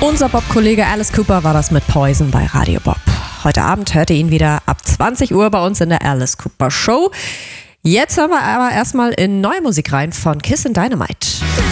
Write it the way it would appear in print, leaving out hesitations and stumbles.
Unser Bob-Kollege Alice Cooper war das mit Poison bei Radio Bob. Heute Abend hört ihr ihn wieder ab 20 Uhr bei uns in der Alice Cooper Show. Jetzt hören wir aber erstmal in neue Musik rein von Kiss and Dynamite.